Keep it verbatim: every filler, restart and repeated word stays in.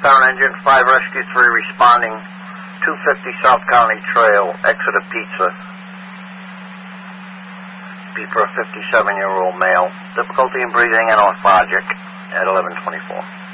Southbound engine, five Rescue three responding, two fifty South County Trail, exit of Pizza. Beeper, fifty-seven-year-old male. Difficulty in breathing and lethargic at eleven twenty-four.